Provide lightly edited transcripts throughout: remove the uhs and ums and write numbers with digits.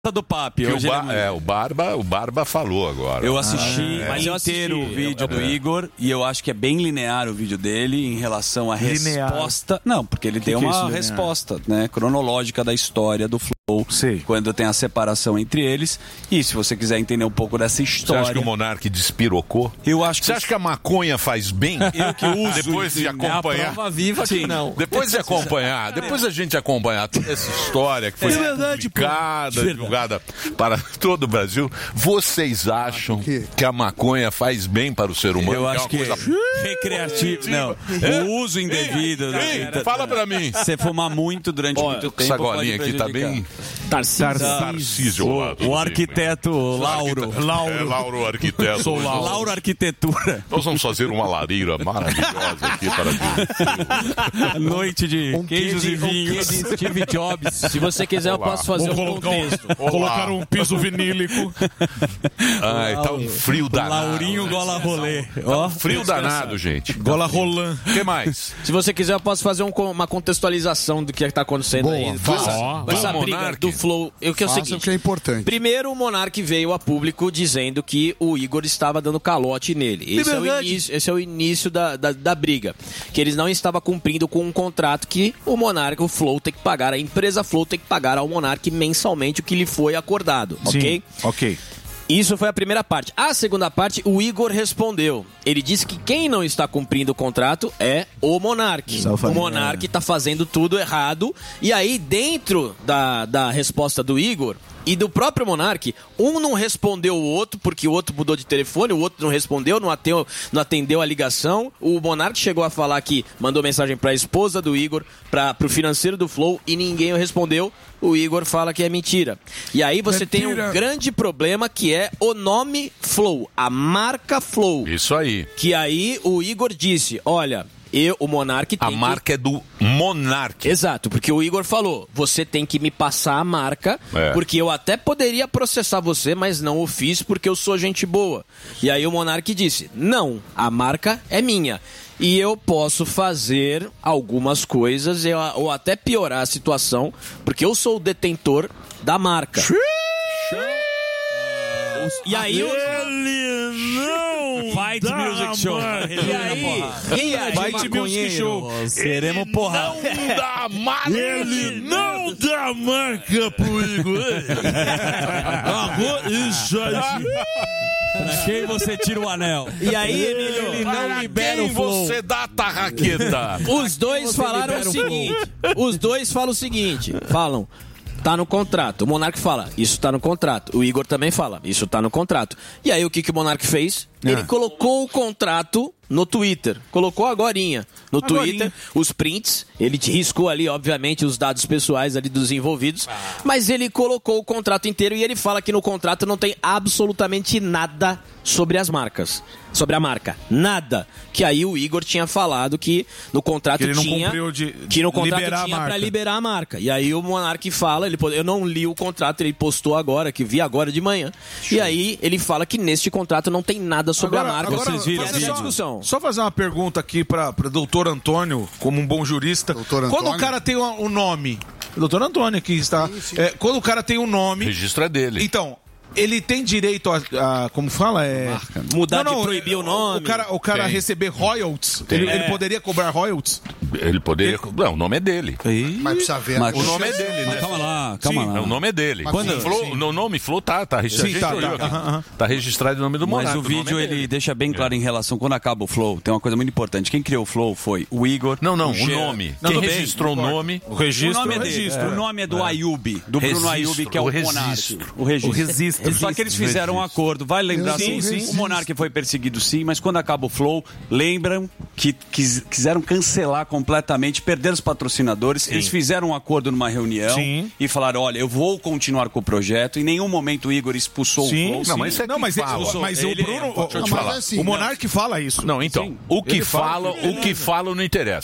do Papi. O Barba falou agora. Eu assisti inteiro o vídeo do Igor e eu acho que é bem linear o vídeo dele em relação à resposta. Não, porque ele tem uma resposta, né, cronológica da história do Flow, quando tem a separação entre eles. E se você quiser entender um pouco dessa história... Você acha que o Monark despirocou? Eu acho que... Você acha que a maconha faz bem? Eu que uso. Depois de acompanhar... É a prova viva que não. Depois de acompanhar, depois a gente acompanhar toda essa história que foi publicada, divulgada para todo o Brasil, vocês acham que a maconha faz bem para o ser humano? Eu acho que recreativo. Não, o uso indevido. Fala pra mim. Você fumar muito durante muito tempo. Essa golinha aqui tá bem... Tarcísio. O arquiteto Lauro. Lauro Arquiteto. Sou Lauro Arquitetura. Nós vamos fazer uma lareira maravilhosa aqui para noite de queijos e vinhos. Steve Jobs. Se você quiser, eu posso fazer um contexto. Colocar um piso vinílico. Ai, tá um frio danado. Laurinho Gola Rolê. Tá um frio danado, gente. Gola Roland. O que mais? Se você quiser, eu posso fazer uma contextualização do que está acontecendo aí. Essa briga do Flow. O que é o seguinte. O que é importante. Primeiro, o Monark veio a público dizendo que o Igor estava dando calote nele. Esse é o início da briga. Que eles não estavam cumprindo com um contrato que o Flow tem que pagar, a empresa Flow tem que pagar ao Monark mensalmente o que lhe foi acordado. Sim, ok. Isso foi a primeira parte. A segunda parte, o Igor respondeu. Ele disse que quem não está cumprindo o contrato é o Monark. O Monark está fazendo tudo errado. E aí, dentro da resposta do Igor e do próprio Monark, um não respondeu o outro, porque o outro mudou de telefone, o outro não respondeu, não atendeu a ligação. O Monark chegou a falar que mandou mensagem para a esposa do Igor, para o financeiro do Flow, e ninguém respondeu. O Igor fala que é mentira. E aí você tem um grande problema, que é o nome Flow, a marca Flow. Isso aí. Que aí o Igor disse, olha... o Monark tem marca é do Monark. Exato, porque o Igor falou, você tem que me passar a marca, porque eu até poderia processar você, mas não o fiz porque eu sou gente boa. E aí o Monark disse, não, a marca é minha. E eu posso fazer algumas coisas ou até piorar a situação, porque eu sou o detentor da marca. E aí ele não Fight Music Show. E aí Fight Music Show. Seremos porra. Não dá marca. Ele não dá marca pro Igor. Isso aí. Pra quem você tira o anel? E aí, Emílio, ele não libera o Flow. Você dá a tarraqueta. Os dois falaram o seguinte. Os dois falam o seguinte. Falam. Tá no contrato. O Monark fala, isso tá no contrato. O Igor também fala, isso tá no contrato. E aí o que o Monark fez? Ele colocou o contrato no Twitter. Colocou agorinha. No Twitter, os prints. Ele riscou ali, obviamente, os dados pessoais ali dos envolvidos. Mas ele colocou o contrato inteiro e ele fala que no contrato não tem absolutamente nada sobre as marcas. Sobre a marca. Nada. Que aí o Igor tinha falado que no contrato que ele não tinha... cumpriu de que no contrato liberar tinha a marca. pra liberar a marca. E aí o Monark fala, eu não li o contrato, ele postou agora, que vi agora de manhã. E aí ele fala que neste contrato não tem nada sobre a marca. Vocês viram essa discussão. Só fazer uma pergunta aqui para doutor Antônio, como um bom jurista. Quando o cara tem um nome, doutor Antônio aqui está, quando o cara tem um nome... O registro é dele. Então... Ele tem direito a como fala? Mudar de proibir o nome. O cara receber royalties. Ele poderia cobrar royalties? Ele poderia... Não, o nome é dele. Mas precisa ver. O nome é dele, né? Calma lá. O nome é dele. O nome Flow tá registrado. Tá registrado o nome do Monark. Mas o vídeo ele deixa bem claro em relação... Quando acaba o Flow, tem uma coisa muito importante. Quem criou o Flow foi o Igor. Não, o nome. Quem registrou o nome... O registro. O nome é dele. O nome é do Ayub. Do Bruno Ayub, que é o Monark. O registro. Só que eles fizeram um acordo. Vai lembrar, sim. O Monark foi perseguido, sim, mas quando acaba o Flow, lembram que quiseram cancelar completamente, perderam os patrocinadores. Sim. Eles fizeram um acordo numa reunião e falaram, olha, eu vou continuar com o projeto. Em nenhum momento o Igor expulsou o Flow. Não, mas o Bruno... Deixa eu te falar. O Monark fala isso. Não, então, o que fala não interessa.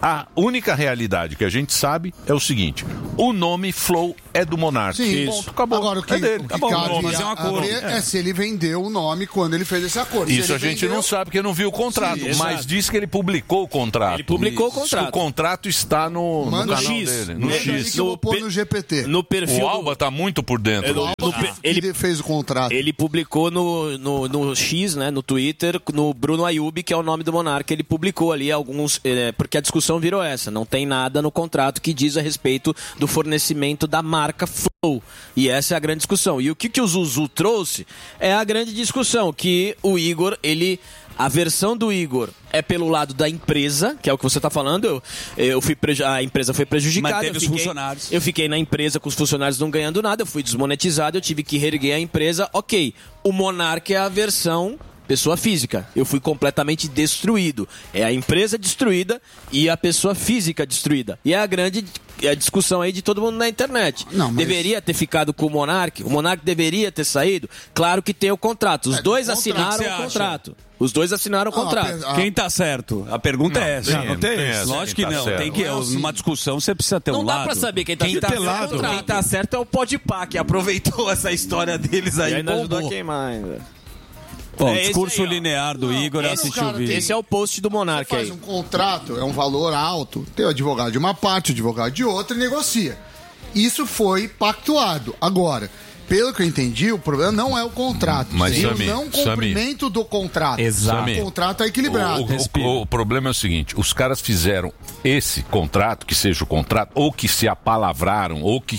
A única realidade que a gente sabe é o seguinte: o nome Flow é do Monark. Sim, ponto, acabou. Agora, o que, é dele. o que cabe é se ele vendeu o nome quando ele fez esse acordo. Isso a gente não sabe porque não viu o contrato, mas diz que ele publicou o contrato. Ele publicou o contrato. O contrato está no canal X, dele. No X. Que eu vou pôr no GPT. No perfil o Alba está muito por dentro. Ele fez o contrato. Ele publicou no X, né, no Twitter, no Bruno Ayub, que é o nome do Monark. Ele publicou ali alguns... porque a discussão virou essa. Não tem nada no contrato que diz a respeito do fornecimento da marca Flow. E essa é a grande discussão. E o que o Zuzu trouxe é a grande discussão, que o Igor, a versão do Igor é pelo lado da empresa, que é o que você está falando. A empresa foi prejudicada. Manteve os funcionários. Eu fiquei na empresa com os funcionários não ganhando nada, eu fui desmonetizado, eu tive que reerguer a empresa. Ok, o Monark é a versão pessoa física. Eu fui completamente destruído. É a empresa destruída e a pessoa física destruída. E é a grande discussão aí de todo mundo na internet. Não, mas... Deveria ter ficado com o Monark deveria ter saído. Claro que tem o contrato. Os dois assinaram o contrato. Os dois assinaram o contrato. Quem tá certo? A pergunta é essa. Não tem essa. Lógico que não. Tem que, numa discussão você precisa ter um lado. Não dá pra saber quem tá certo. Quem tá certo é o Podpah, que aproveitou essa história deles aí. E ainda ajudou a queimar ainda. Bom, discurso linear do Igor, assistiu o vídeo. Esse é o post do Monark aí. Você faz um contrato, é um valor alto, tem o advogado de uma parte, o advogado de outra e negocia. Isso foi pactuado. Agora, pelo que eu entendi, o problema não é o contrato, mas o não cumprimento do contrato. Exato. O contrato é equilibrado. O problema é o seguinte: os caras fizeram esse contrato, que seja o contrato, ou que se apalavraram, ou que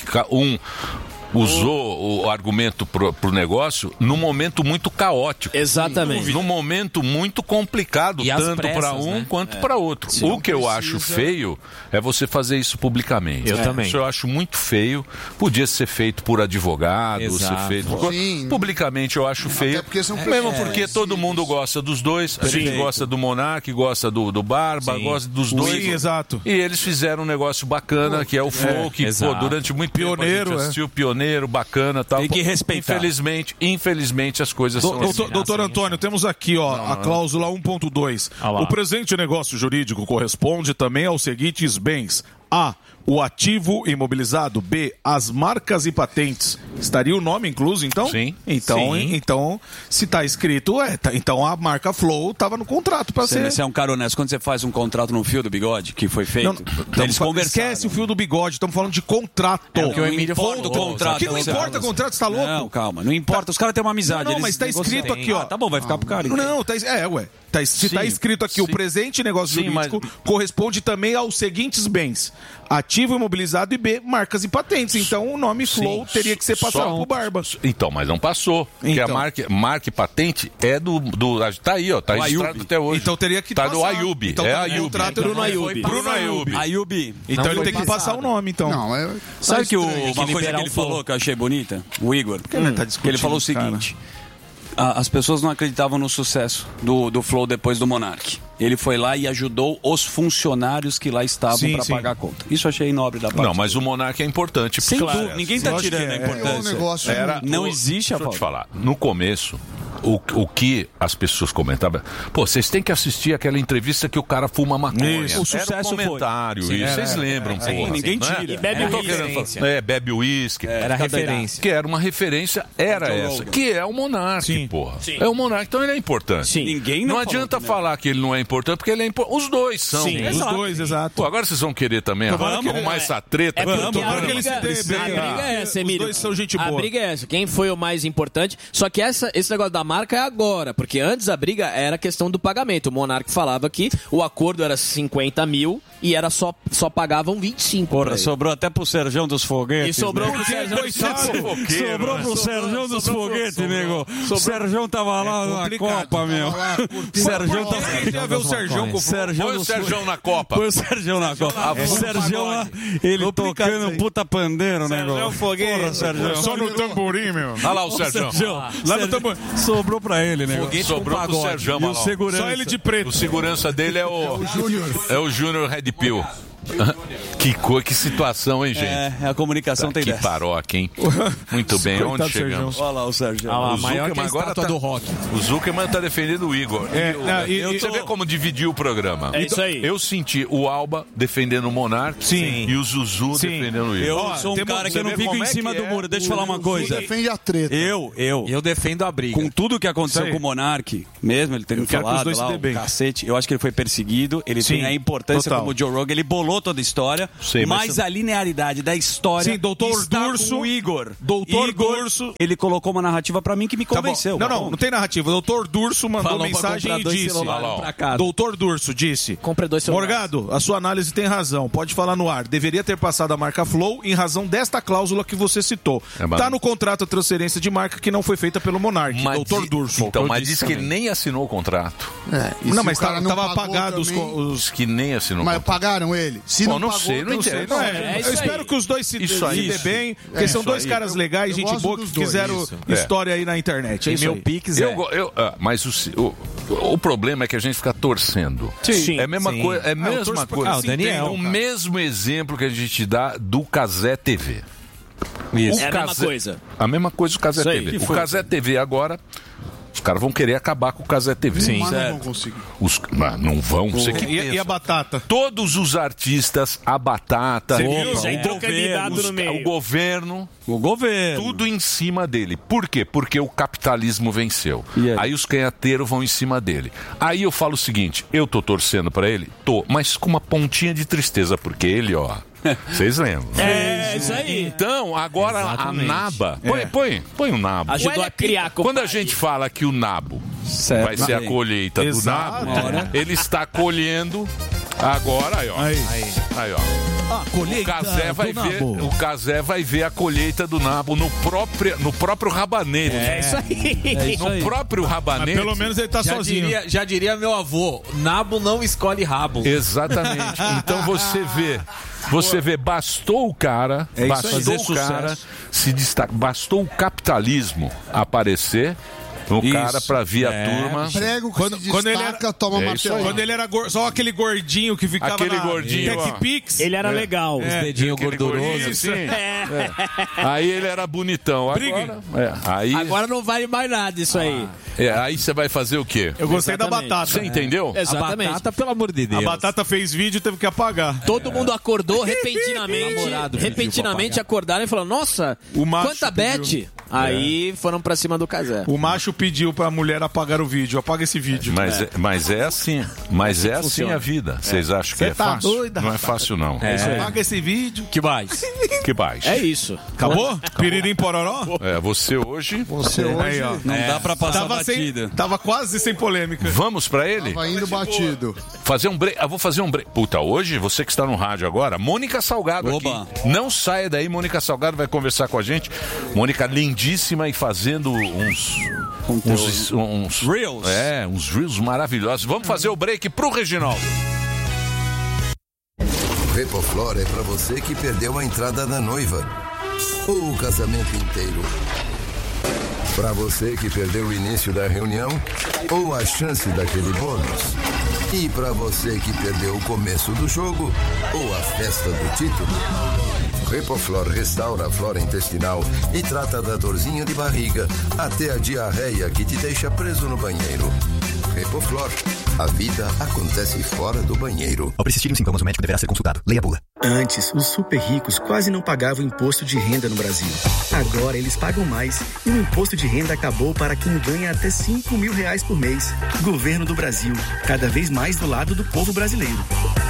usou o argumento pro negócio num momento muito caótico. Exatamente. Num momento muito complicado, e tanto para um quanto para outro. Sim, o que eu acho feio é você fazer isso publicamente. Eu também. Isso eu acho muito feio. Podia ser feito por advogado, ser feito publicamente, eu acho feio. Mesmo porque todo mundo gosta dos dois. A gente gosta do Monark, gosta do Barba, gosta dos dois. Sim, exato. E eles fizeram um negócio bacana, que é o Flow, que durante muito tempo a gente assistiu, pioneiro, bacana, tal. Tem que respeitar. Infelizmente as coisas são assim. Doutor Antônio, temos aqui a cláusula 1.2. O presente negócio jurídico corresponde também aos seguintes bens: A, o ativo imobilizado. B, as marcas e patentes. Estaria o nome incluso, então? Sim. Então, se está escrito, então a marca Flow estava no contrato para ser... Você é um cara honesto. Quando você faz um contrato no fio do bigode, que foi feito, eles conversaram. Esquece o fio do bigode, estamos falando de contrato. É o que o Emílio falou do contrato. Que não importa contrato, você tá louco? Não, calma, não importa. Os caras têm uma amizade. Não, mas está escrito aqui, ó. Tá bom, vai ficar pro cara. Não, se está escrito aqui, o presente negócio jurídico corresponde também aos seguintes bens: ativo imobilizado e B, marcas e patentes. Então o nome Flow teria que ser passado pro Barba. Então, mas não passou. Porque a marca e patente é do tá aí, ó. Tá registrado até hoje. Então teria que passar. Tá do Ayub. Então, Ayub. O contrato Bruno Ayub. Ayub. Então ele tem que passar o nome, então. Sabe que uma coisa que ele falou que eu achei bonita? O Igor. Que ele falou o seguinte: as pessoas não acreditavam no sucesso do Flow depois do Monark. Ele foi lá e ajudou os funcionários que lá estavam para pagar a conta. Isso eu achei nobre da parte. Não, mas o Monark é importante. Sem dúvida, ninguém está tirando a importância. Não existe a falta. Deixa eu te falar. No começo, o que as pessoas comentavam, vocês têm que assistir aquela entrevista que o cara fuma maconha. Isso. O sucesso era um comentário. Foi. Isso, vocês lembram, porra. Ninguém tira. E bebe referência. Bebe uísque. Era referência. Que era uma referência, essa. Que é o Monark, porra. Sim. É o Monark, então ele é importante. Sim. Ninguém não adianta falar que ele não é importante, porque ele é importante. Os dois são. Sim, os dois, exato. Pô, agora vocês vão querer também arrumar essa treta. A briga é essa, Emílio. Os dois são gente boa. A briga é essa. Quem foi o mais importante? Só que esse negócio da marca é agora, porque antes a briga era a questão do pagamento. O Monark falava que o acordo era 50 mil e era só pagavam 25. Porra, sobrou até pro Serjão dos Foguetes. E sobrou pro Serjão dos Foguetes. Sobrou pro Serjão dos Foguetes, nego. O Serjão tava lá na Copa, meu. Serjão tava... Queria ver o Serjão com Põe o Serjão na Copa. Põe o Serjão na Copa. O Serjão lá, ele tocando um puta pandeiro, nego. Serjão Foguete. Só no tamborim, meu. Olha lá o Serjão. Lá no tamborim. Sobrou pra ele, nego. Sobrou pro Serjão. E o segurança. Só ele de preto. O segurança dele é o Júnior Red Pill. Que situação, hein, gente? É, a comunicação tem dessa. Que paróquia, hein? Muito bem, onde chegamos? Olha lá o Sérgio. O maior que a estátua do rock. O Zuckerman tá defendendo o Igor. Você vê como dividiu o programa. É isso aí. Eu senti o Alba defendendo o Monark e o Zuzu defendendo o Igor. Eu sou um cara que eu não fico em cima do muro. Deixa eu falar uma coisa. Defende a treta. Eu defendo a briga. Com tudo que aconteceu com o Monark, mesmo ele tendo falado lá, o cacete, eu acho que ele foi perseguido, ele tem a importância como o Joe Rogan, ele bolou toda a história, mas a linearidade da história. Sim, doutor Durso. O Igor. Doutor Durso. Ele colocou uma narrativa pra mim que me convenceu. Não tem narrativa. Doutor Durso mandou mensagem e disse. Doutor Durso disse. Compre 2 celulares. Morgado, a sua análise tem razão. Pode falar no ar. Deveria ter passado a marca Flow em razão desta cláusula que você citou. Tá no contrato a transferência de marca que não foi feita pelo Monark. Doutor Durso. Então, mas disse que ele nem assinou o contrato. Não, mas estava apagado os que nem assinou. Mas pagaram ele? Se não pagou, não entendo. Eu espero que os dois se dê bem, porque são dois caras legais, gente boa, que fizeram história aí na internet. Meu Pix mas o problema é que a gente fica torcendo. Sim. É a mesma coisa. É a mesma coisa. O Daniel. É o mesmo exemplo que a gente dá do Cazé TV. Isso. É a mesma coisa. A mesma coisa do Cazé TV. O Cazé TV agora... Os caras vão querer acabar com o Cazé TV. Sim, mas não vão conseguir. Não vão. Você que e a Batata? Todos os artistas, a Batata, o governo, tudo em cima dele. Por quê? Porque o capitalismo venceu. Aí os canhateiros vão em cima dele. Aí eu falo o seguinte, eu tô torcendo pra ele? Tô, mas com uma pontinha de tristeza, porque ele, vocês lembram? Isso aí. Então, agora a Naba... Põe o Nabo. Ajudou a criar. Quando a gente fala que o Nabo vai ser a colheita do Nabo, ele está colhendo agora, aí, ó. Aí, ó. O Cazé vai ver a colheita do Nabo no próprio rabanete. Isso aí. No próprio rabanete. Mas pelo menos ele tá sozinho. Já diria meu avô, Nabo não escolhe rabo. Exatamente. Então você vê, bastou o cara se destacar, bastou o capitalismo aparecer, cara pra vir a turma. Prego quando ele era, toma martelada. Quando ele era só aquele gordinho que ficava TechPix. Ele era legal, os dedinhos gordurosos. Aí ele era bonitão. Agora não vale mais nada isso aí. Aí você vai fazer o quê? Eu gostei da Batata. Você entendeu? Exatamente. A Batata, pelo amor de Deus. A Batata fez vídeo e teve que apagar. Todo mundo acordou repentinamente acordaram e falaram, nossa, quanta bet. Aí foram pra cima do Cazé. O macho pediu pra mulher apagar o vídeo. Apaga esse vídeo. Mas é assim. Mas é assim a vida. Vocês acham que é fácil? Doida, não é fácil, não. Apaga esse vídeo. Que mais? É isso. Acabou? Piririm pororó? Você hoje... Aí, ó. Não dá pra passar batida. Tava quase sem polêmica. Vamos pra ele? Tava indo batido. Fazer um break. Vou fazer um break. Puta, hoje, você que está no rádio agora, Mônica Salgado aqui. Não saia daí, Mônica Salgado vai conversar com a gente. Mônica lindíssima e fazendo uns Reels. Uns Reels maravilhosos. Vamos fazer o break pro Reginaldo. Repoflor é pra você que perdeu a entrada da noiva ou o casamento inteiro. Pra você que perdeu o início da reunião ou a chance daquele bônus. E pra você que perdeu o começo do jogo ou a festa do título. Repoflor restaura a flora intestinal e trata da dorzinha de barriga até a diarreia que te deixa preso no banheiro. Repoflor, a vida acontece fora do banheiro. Ao persistirem os sintomas, o médico deverá ser consultado. Leia a bula. Antes, os super ricos quase não pagavam imposto de renda no Brasil. Agora eles pagam mais e o imposto de renda acabou para quem ganha até R$5.000 por mês. Governo do Brasil, cada vez mais do lado do povo brasileiro.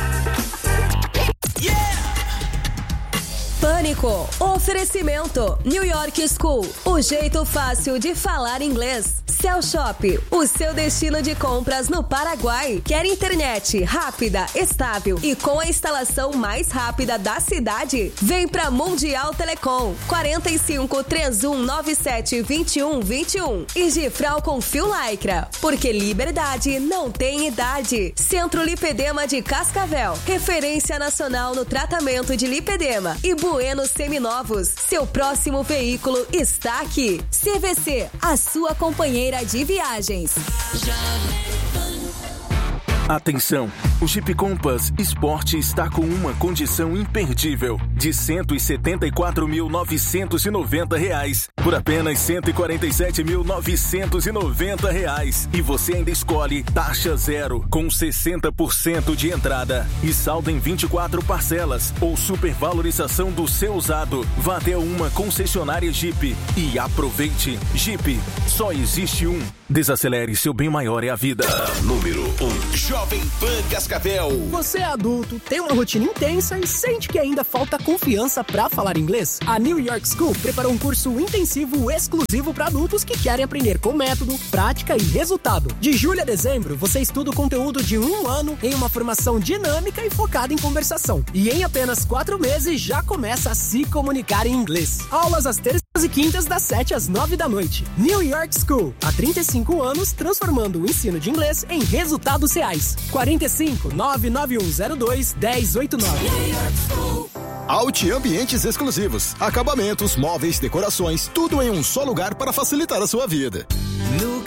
Pânico, oferecimento, New York School, o jeito fácil de falar inglês. Cell Shop, o seu destino de compras no Paraguai. Quer internet rápida, estável e com a instalação mais rápida da cidade? Vem pra Mundial Telecom, 45 3197 2121 e Gifral com fio Lycra, porque liberdade não tem idade. Centro Lipedema de Cascavel, referência nacional no tratamento de lipedema e Buenos Seminovos, seu próximo veículo está aqui. CVC, a sua companheira de viagens. Atenção! O Jeep Compass Sport está com uma condição imperdível de R$ 174.990 por apenas R$ 147.990. E você ainda escolhe taxa zero com 60% de entrada e saldo em 24 parcelas ou supervalorização do seu usado. Vá até uma concessionária Jeep e aproveite. Jeep, só existe um. Desacelere, seu bem maior é a vida. Número 1. Jovem Pan Cascavel. Você é adulto, tem uma rotina intensa e sente que ainda falta confiança pra falar inglês? A New York School preparou um curso intensivo exclusivo para adultos que querem aprender com método, prática e resultado. De julho a dezembro, você estuda o conteúdo de 1 ano em uma formação dinâmica e focada em conversação. E em apenas 4 meses já começa a se comunicar em inglês. Aulas às terças e quintas das 7 às 9 da noite. New York School, há 35 anos transformando o ensino de inglês em resultados reais. 45 99102 1089. Alt Ambientes Exclusivos. Acabamentos, móveis, decorações, tudo em um só lugar para facilitar a sua vida.